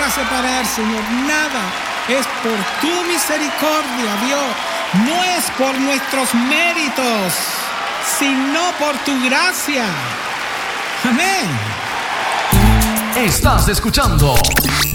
va a separar, Señor. Nada. Es por tu misericordia, Dios. No es por nuestros méritos, sino por tu gracia. Amén. Estás escuchando